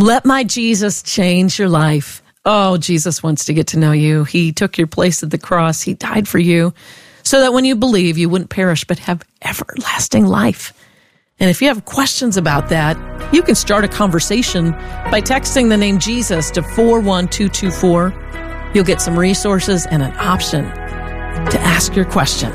Let my Jesus change your life. Oh, Jesus wants to get to know you. He took your place at the cross. He died for you so that when you believe, you wouldn't perish but have everlasting life. And if you have questions about that, you can start a conversation by texting the name Jesus to 41224. You'll get some resources and an option to ask your question.